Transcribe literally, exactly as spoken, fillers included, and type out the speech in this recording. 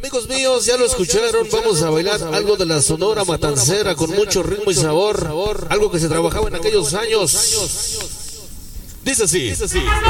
Amigos míos, ya lo escucharon, vamos a bailar algo de la Sonora Matancera con mucho ritmo y sabor, algo que se trabajaba en aquellos años. Dice así.